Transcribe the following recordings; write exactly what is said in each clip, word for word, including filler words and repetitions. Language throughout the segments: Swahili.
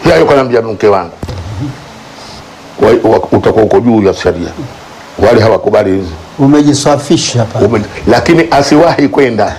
Yeye kanambia mke wangu utakuwa uko juu ya sharia, wale hawakubali hizo. Umejisafisha hapa. Ume, lakini asiwahi kwenda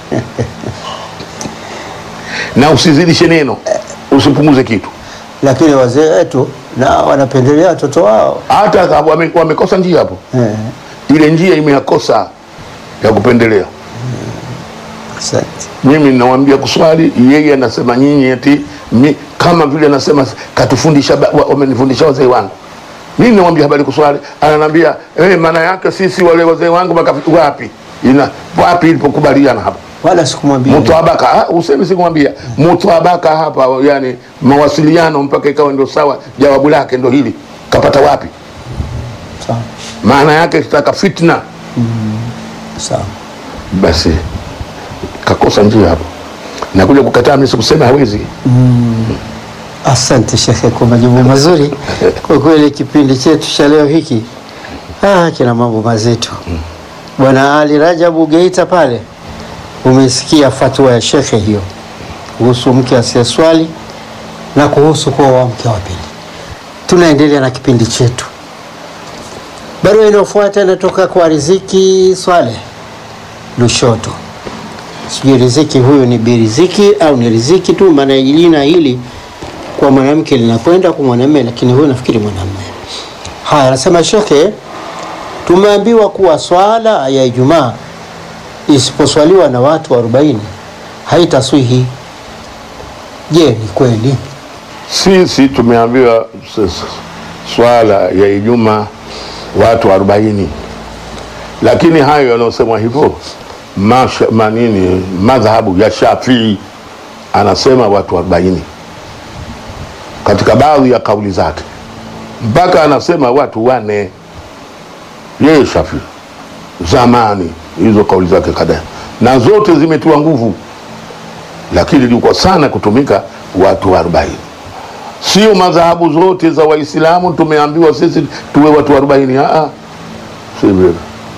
na usizidishe neno, usipunguze kitu. Lakini wazee wetu na wanapendelea watoto wao, hata wame, wamekosa njia hapo. Eh. Ile njia imeyakosa ya kupendelea. Asante. Mimi ninawaambia kuswali, yeye anasema nyinyi eti mi, kama vile anasema katufundisha, wamenifundisha wazee wangu. Mimi namwambia habari kuswali, ananiambia eh, maana yake sisi wale wazee wangu makafiki wapi? Ina wapi ilipokubaliana hapa? Wala sikumwambia. Mutwabaka, useme sikumwambia. Mutwabaka hapa, yani mawasiliano mpaka ikawa ndio sawa, jawabu lake ndio hili. Kapata wapi? Sawa. Maana yake kitaka fitna. Mm. Sawa. Basi kakosa njia hapo. Na kuja kukataa mimi sikusema hawezi. Mm. Asante Sheikh kwa majibu mazuri. Kwa kweli kipindi chetu cha leo hiki ah, kina mambo mazito. Mm. Bwana Ali Rajabu Geita pale, umesikia fatwa ya Sheikh hiyo kuhusu mke asiyeswali na kuhusu kwa wa mke wa pili. Tunaendelea na kipindi chetu. Barua inayofuata inatoka kwa Riziki Swale Lushoto. Sijui Riziki huyo ni Biriziki au ni Riziki tu, maana jina hili kwa mwanamke linakwenda kwa mwanamume, lakini huyo nafikiri mwanamume. Haya, anasema Sheikh, tumeambiwa kuwa swala ya Ijumaa isiposwaliwa na watu arobaini haitaswihi. Je, ni kweli? Sisi tumeambiwa swala ya Ijumaa watu arobaini, lakini hayo yanayosemwa hivyo manini, madhhabu ya Shafii anasema watu arobaini katika baadhi ya kauli zake, mpaka anasema watu wane. Yeye Shafii zamani hizo kauli zake kadhaa, na zote zimetiwa nguvu, lakini ilikuwa sana kutumika watu arobaini. Sio madhahabu zote za Waislamu tumeambiwa sisi tuwe watu arobaini. Ah, sivyo.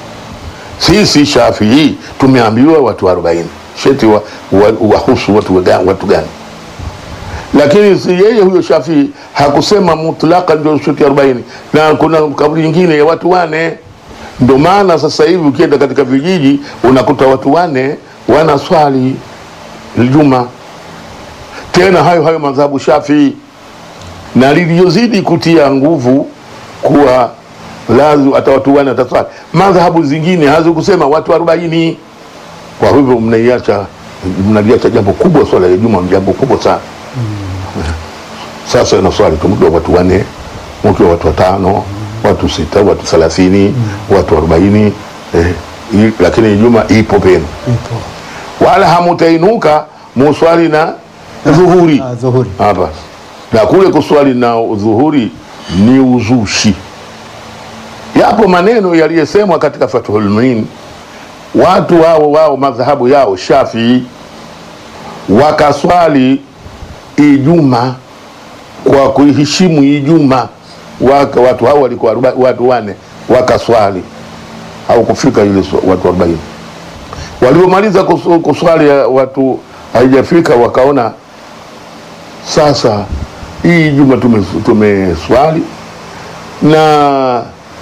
Sisi Shafii tumeambiwa watu arobaini. Sheti wa, wa, wahusu watu gani, watu gani? Lakini si yeye huyo Shafii hakusema mutlaka ndio sheti arobaini, na kuna kauli nyingine ya watu wane. Ndio maana sasa hivi ukienda katika vijiji unakuta watu wane wana swali Ijumaa. Tena hayo hayo madhahabu Shafii, na liliyozidi kutia nguvu kuwa lazima hata watu wane wataswali. Madhahabu zingine hazikusema watu arobaini. Kwa hivyo mnaiacha, mnaliacha jambo kubwa. Swala ya Ijumaa jambo kubwa sana. Mm. Sasa na swali tumkiwa watu wane, mkiwa watu watano, mm. watu sita, watu thelathini, mm. watu arobaini, eh, lakini Ijumaa ipo penu. Ipo. Wala hamutainuka muswali na dhuhuri. Ah, dhuhuri. Hapa. Na kule kuswali na dhuhuri ni uzushi. Yapo maneno yaliyosemwa katika Fathul Muin, watu wao wao madhahabu yao Shafii wakaswali Ijumaa kwa kuheshimu Ijumaa, waka watu hao walikuwa watu wane wakaswali au kufika ile watu arobaini. Waliomaliza kuswali watu haijafika, wakaona sasa hii Ijumaa tumeswali na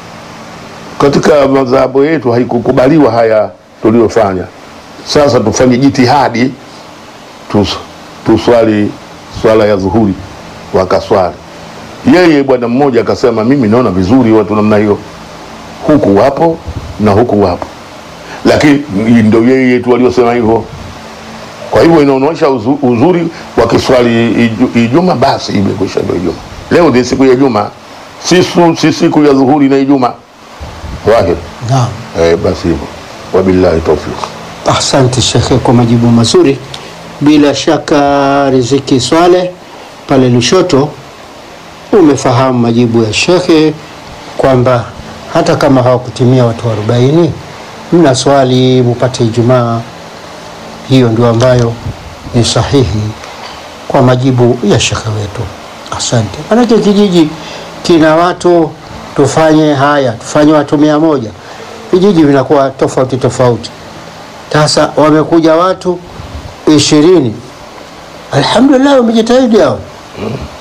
katika madhahabu yetu haikukubaliwa haya tuliofanya, sasa tufanye jitihadi tus, tuswali swala ya dhuhuri. Wakaswali. Yeye bwana mmoja akasema mimi naona vizuri watu namna hiyo, huku wapo na huku wapo, lakini ndio yeye tu waliosema hivyo. Kwa hivyo inaonyesha uzuri wa kiswali Ijumaa, basi imekwisha, ndio Ijumaa. Leo ni siku ya Ijumaa, si siku ya dhuhuri na Ijumaa. Wahid. Naam. Eh, basi hivyo. Wabillahi tawfiq. Asante Sheikh kwa majibu mazuri. Bila shaka Riziki Swale pale Lushoto umefahamu majibu ya Sheikh kwamba hata kama hawakutimia watu arobaini mna swali mupate Ijumaa. Hiyo ndio ambayo ni sahihi kwa majibu ya Sheikh wetu. Asante. Manake kijiji kina watu, tufanye haya, tufanye watu mia moja, vijiji vinakuwa tofauti tofauti. Sasa wamekuja watu ishirini, alhamdulillah wamejitahidi hao.